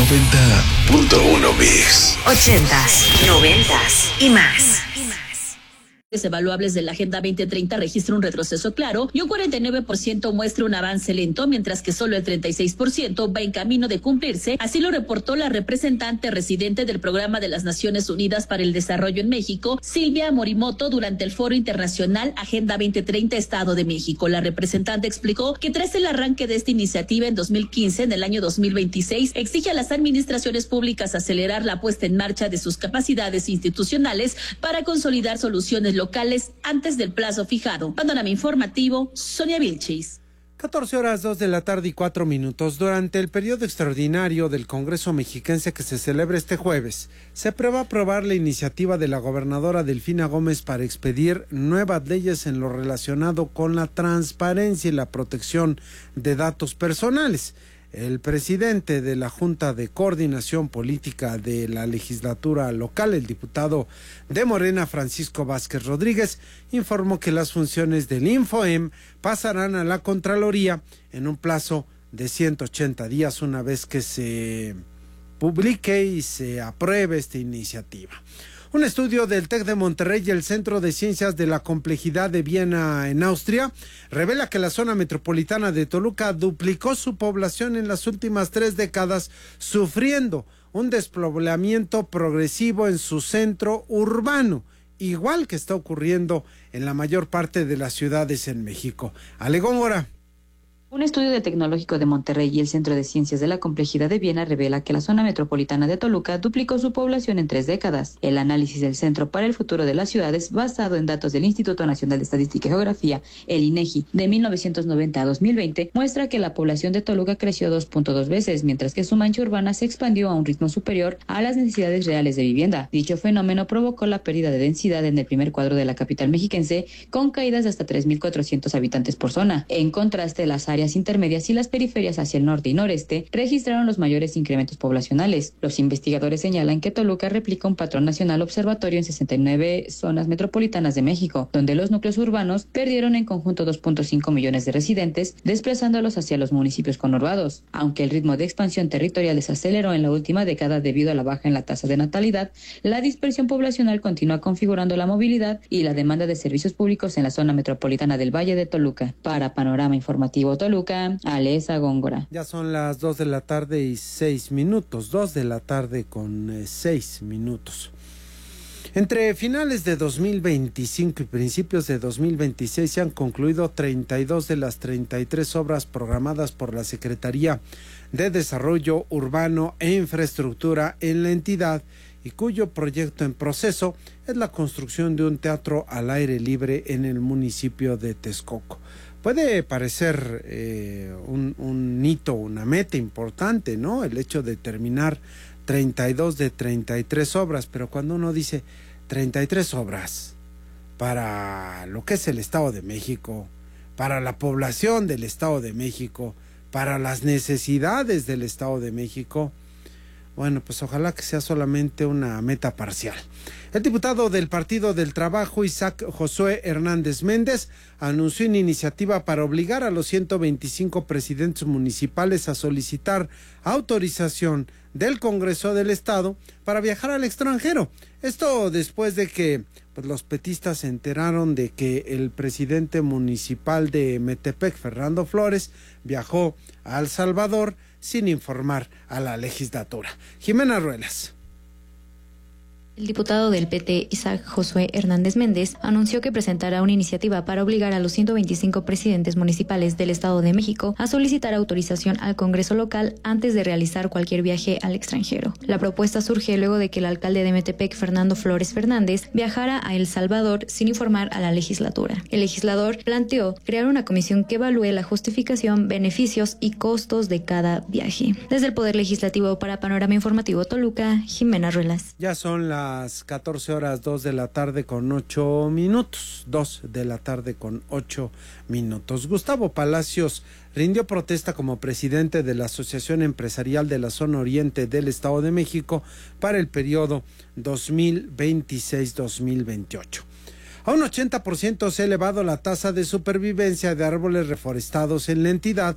90.1 Mix. 80s, 90s y más. Evaluables de la Agenda 2030 registra un retroceso claro y un 49% muestra un avance lento, mientras que solo el 36% va en camino de cumplirse. Así lo reportó la representante residente del Programa de las Naciones Unidas para el Desarrollo en México, Silvia Morimoto, durante el Foro Internacional Agenda 2030 Estado de México. La representante explicó que tras el arranque de esta iniciativa en 2015, en el año 2026, exige a las administraciones públicas acelerar la puesta en marcha de sus capacidades institucionales para consolidar soluciones locales antes del plazo fijado. Panorama informativo, Sonia Vilchis. 14:02 de la tarde y 4 minutos. Durante el periodo extraordinario del Congreso Mexiquense que se celebra este jueves, se prevé aprobar la iniciativa de la gobernadora Delfina Gómez para expedir nuevas leyes en lo relacionado con la transparencia y la protección de datos personales. El presidente de la Junta de Coordinación Política de la legislatura local, el diputado de Morena, Francisco Vázquez Rodríguez, informó que las funciones del Infoem pasarán a la Contraloría en un plazo de 180 días una vez que se publique y se apruebe esta iniciativa. Un estudio del TEC de Monterrey y el Centro de Ciencias de la Complejidad de Viena en Austria revela que la zona metropolitana de Toluca duplicó su población en las últimas 3 décadas, sufriendo un despoblamiento progresivo en su centro urbano, igual que está ocurriendo en la mayor parte de las ciudades en México. Ale Góngora. Un estudio del Tecnológico de Monterrey y el Centro de Ciencias de la Complejidad de Viena revela que la zona metropolitana de Toluca duplicó su población en 3 décadas. El análisis del Centro para el Futuro de las Ciudades, basado en datos del Instituto Nacional de Estadística y Geografía, el INEGI, de 1990 a 2020, muestra que la población de Toluca creció 2.2 veces, mientras que su mancha urbana se expandió a un ritmo superior a las necesidades reales de vivienda. Dicho fenómeno provocó la pérdida de densidad en el primer cuadro de la capital mexiquense, con caídas de hasta 3.400 habitantes por zona. En contraste, las áreas intermedias y las periferias hacia el norte y noreste registraron los mayores incrementos poblacionales. Los investigadores señalan que Toluca replica un patrón nacional observatorio en 69 zonas metropolitanas de México, donde los núcleos urbanos perdieron en conjunto 2.5 millones de residentes, desplazándolos hacia los municipios conurbados. Aunque el ritmo de expansión territorial desaceleró en la última década debido a la baja en la tasa de natalidad, la dispersión poblacional continúa configurando la movilidad y la demanda de servicios públicos en la zona metropolitana del Valle de Toluca. Para Panorama Informativo Toluca, Alesa Góngora. Ya son las 2 de la tarde y 6 minutos, 2 de la tarde con 6 minutos. Entre finales de 2025 y principios de 2026 se han concluido 32 de las 33 obras programadas por la Secretaría de Desarrollo Urbano e Infraestructura en la entidad, y cuyo proyecto en proceso es la construcción de un teatro al aire libre en el municipio de Texcoco. Puede parecer un hito, una meta importante, ¿no? El hecho de terminar 32 de 33 obras, pero cuando uno dice 33 obras para lo que es el Estado de México, para la población del Estado de México, para las necesidades del Estado de México, bueno, pues ojalá que sea solamente una meta parcial. El diputado del Partido del Trabajo, Isaac Josué Hernández Méndez, anunció una iniciativa para obligar a los 125 presidentes municipales a solicitar autorización del Congreso del Estado para viajar al extranjero. Esto después de que los petistas se enteraron de que el presidente municipal de Metepec, Fernando Flores, viajó a El Salvador sin informar a la legislatura. Jimena Ruelas. El diputado del PT, Isaac Josué Hernández Méndez, anunció que presentará una iniciativa para obligar a los 125 presidentes municipales del Estado de México a solicitar autorización al Congreso local antes de realizar cualquier viaje al extranjero. La propuesta surge luego de que el alcalde de Metepec, Fernando Flores Fernández, viajara a El Salvador sin informar a la legislatura. El legislador planteó crear una comisión que evalúe la justificación, beneficios y costos de cada viaje. Desde el Poder Legislativo para Panorama Informativo Toluca, Jimena Ruelas. Ya son las 14:02 de la tarde con 8 minutos. 2 de la tarde con 8 minutos. Gustavo Palacios rindió protesta como presidente de la Asociación Empresarial de la Zona Oriente del Estado de México para el periodo 2026-2028. A un 80% se ha elevado la tasa de supervivencia de árboles reforestados en la entidad,